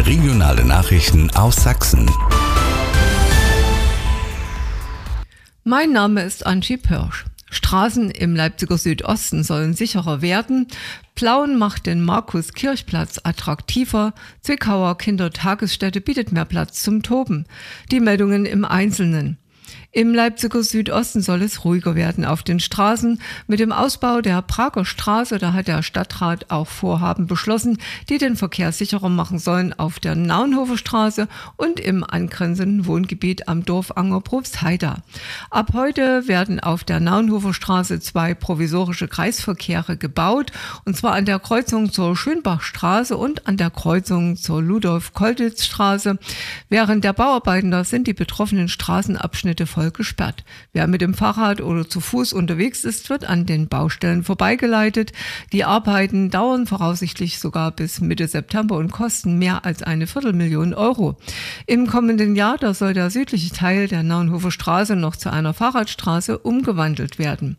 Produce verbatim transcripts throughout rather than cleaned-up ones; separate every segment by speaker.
Speaker 1: Regionale Nachrichten aus Sachsen.
Speaker 2: Mein Name ist Antje Pörsch. Straßen im Leipziger Südosten sollen sicherer werden. Plauen macht den Markus-Kirch-Platz attraktiver. Zwickauer Kindertagesstätte bietet mehr Platz zum Toben. Die Meldungen im Einzelnen. Im Leipziger Südosten soll es ruhiger werden auf den Straßen. Mit dem Ausbau der Prager Straße, da hat der Stadtrat auch Vorhaben beschlossen, die den Verkehr sicherer machen sollen auf der Naunhofer Straße und im angrenzenden Wohngebiet am Dorfanger Probstheida. Ab heute werden auf der Naunhofer Straße zwei provisorische Kreisverkehre gebaut, und zwar an der Kreuzung zur Schönbachstraße und an der Kreuzung zur Ludolf-Kolditz-Straße. Während der Bauarbeiten da sind die betroffenen Straßenabschnitte voll gesperrt. Wer mit dem Fahrrad oder zu Fuß unterwegs ist, wird an den Baustellen vorbeigeleitet. Die Arbeiten dauern voraussichtlich sogar bis Mitte September und kosten mehr als eine Viertelmillion Euro. Im kommenden Jahr, da soll der südliche Teil der Naunhofer Straße noch zu einer Fahrradstraße umgewandelt werden.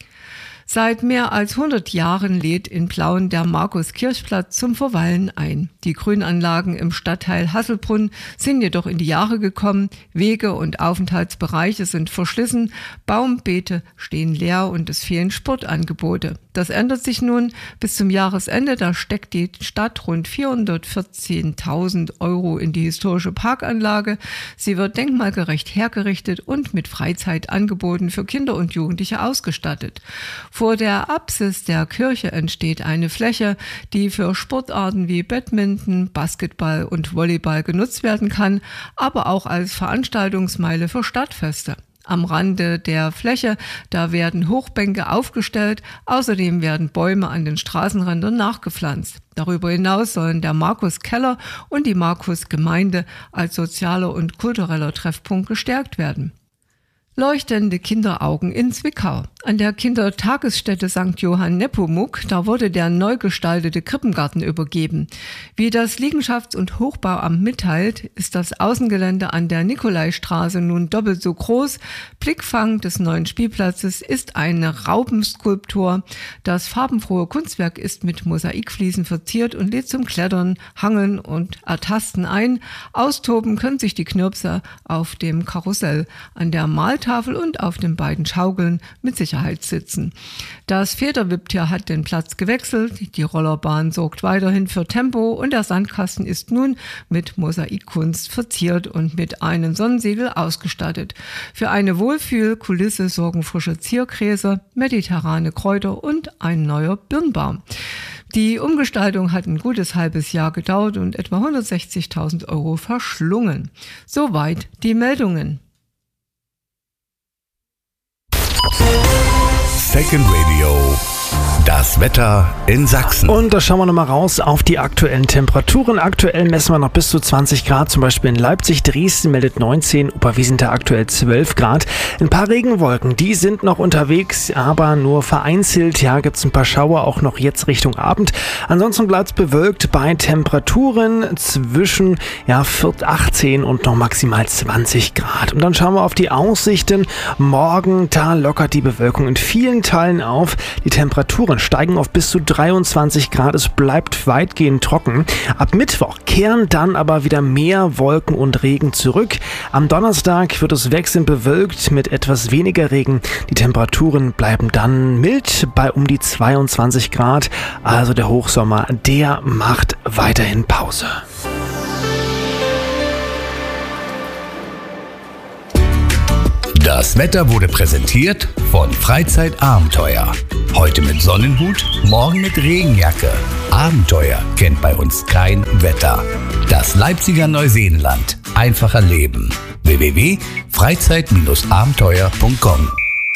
Speaker 2: Seit mehr als hundert Jahren lädt in Plauen der Markus-Kirch-Platz zum Verweilen ein. Die Grünanlagen im Stadtteil Hasselbrunn sind jedoch in die Jahre gekommen. Wege und Aufenthaltsbereiche sind verschlissen, Baumbeete stehen leer und es fehlen Sportangebote. Das ändert sich nun. Bis zum Jahresende, da steckt die Stadt rund vierhundertvierzehntausend Euro in die historische Parkanlage. Sie wird denkmalgerecht hergerichtet und mit Freizeitangeboten für Kinder und Jugendliche ausgestattet. Vor der Apsis der Kirche entsteht eine Fläche, die für Sportarten wie Badminton, Basketball und Volleyball genutzt werden kann, aber auch als Veranstaltungsmeile für Stadtfeste. Am Rande der Fläche, da werden Hochbänke aufgestellt, außerdem werden Bäume an den Straßenrändern nachgepflanzt. Darüber hinaus sollen der Markus-Keller und die Markus-Gemeinde als sozialer und kultureller Treffpunkt gestärkt werden. Leuchtende Kinderaugen in Zwickau. An der Kindertagesstätte Sankt Johann Nepomuk, da wurde der neu gestaltete Krippengarten übergeben. Wie das Liegenschafts- und Hochbauamt mitteilt, ist das Außengelände an der Nikolaistraße nun doppelt so groß. Blickfang des neuen Spielplatzes ist eine Raubenskulptur. Das farbenfrohe Kunstwerk ist mit Mosaikfliesen verziert und lädt zum Klettern, Hangeln und Ertasten ein. Austoben können sich die Knirpser auf dem Karussell an der Maltafel und auf den beiden Schaukeln mit Sicherheit sitzen. Das Federwipptier hat den Platz gewechselt, die Rollerbahn sorgt weiterhin für Tempo und der Sandkasten ist nun mit Mosaikkunst verziert und mit einem Sonnensegel ausgestattet. Für eine Wohlfühlkulisse sorgen frische Ziergräser, mediterrane Kräuter und ein neuer Birnbaum. Die Umgestaltung hat ein gutes halbes Jahr gedauert und etwa hundertsechzigtausend Euro verschlungen. Soweit die Meldungen.
Speaker 1: Second Radio. Das Wetter in Sachsen.
Speaker 3: Und da schauen wir nochmal raus auf die aktuellen Temperaturen. Aktuell messen wir noch bis zu zwanzig Grad, zum Beispiel in Leipzig. Dresden meldet neunzehn, Oberwiesenthal aktuell zwölf Grad. Ein paar Regenwolken, die sind noch unterwegs, aber nur vereinzelt. Ja, gibt es ein paar Schauer, auch noch jetzt Richtung Abend. Ansonsten bleibt es bewölkt bei Temperaturen zwischen ja, achtzehn und noch maximal zwanzig Grad. Und dann schauen wir auf die Aussichten. Morgen, da lockert die Bewölkung in vielen Teilen auf. Die Temperaturen steigen auf bis zu dreiundzwanzig Grad. Es bleibt weitgehend trocken. Ab Mittwoch kehren dann aber wieder mehr Wolken und Regen zurück. Am Donnerstag wird es wechselnd bewölkt mit etwas weniger Regen. Die Temperaturen bleiben dann mild bei um die zweiundzwanzig Grad. Also der Hochsommer, der macht weiterhin Pause.
Speaker 1: Das Wetter wurde präsentiert von Freizeitabenteuer. Heute mit Sonnenhut, morgen mit Regenjacke. Abenteuer kennt bei uns kein Wetter. Das Leipziger Neuseenland. Einfacher Leben. w w w punkt freizeit abenteuer punkt com.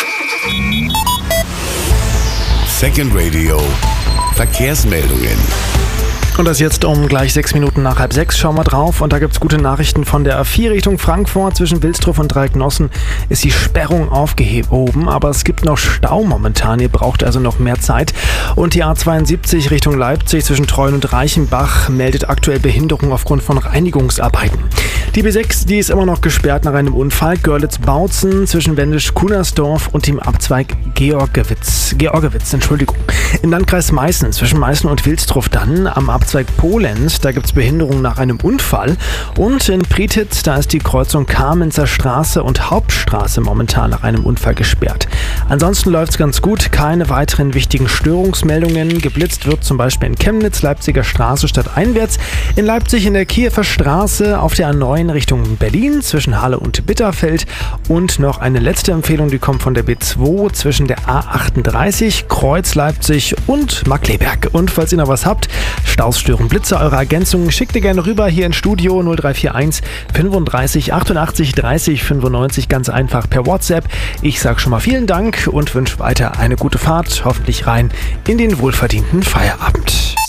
Speaker 1: Second Radio. Verkehrsmeldungen.
Speaker 3: Und das jetzt um gleich sechs Minuten nach halb sechs. Schauen wir drauf. Und da gibt es gute Nachrichten von der A vier Richtung Frankfurt. Zwischen Wilsdruff und Dreiecknossen ist die Sperrung aufgehoben. Aber es gibt noch Stau momentan. Ihr braucht also noch mehr Zeit. Und die A zweiundsiebzig Richtung Leipzig zwischen Treuen und Reichenbach meldet aktuell Behinderung aufgrund von Reinigungsarbeiten. Die B sechs, die ist immer noch gesperrt nach einem Unfall. Görlitz-Bautzen zwischen Wendisch-Kunersdorf und dem Abzweig Georgewitz. Georgewitz, Entschuldigung. Im Landkreis Meißen zwischen Meißen und Wilsdruff dann am Abzweig Ausweg Polenz, da gibt es Behinderung nach einem Unfall. Und in Prietitz, da ist die Kreuzung Kamenzer Straße und Hauptstraße momentan nach einem Unfall gesperrt. Ansonsten läuft es ganz gut, keine weiteren wichtigen Störungsmeldungen. Geblitzt wird zum Beispiel in Chemnitz, Leipziger Straße stadteinwärts, in Leipzig in der Kiewer Straße, auf der A neun Richtung Berlin zwischen Halle und Bitterfeld. Und noch eine letzte Empfehlung, die kommt von der B zwei zwischen der A achtunddreißig, Kreuz Leipzig und Markkleeberg. Und falls ihr noch was habt, Staus, Stören, Blitze, eure Ergänzungen, schickt ihr gerne rüber hier ins Studio null drei vier eins fünfunddreißig achtundachtzig dreißig fünfundneunzig, ganz einfach per WhatsApp. Ich sage schon mal vielen Dank und wünsche weiter eine gute Fahrt, hoffentlich rein in den wohlverdienten Feierabend.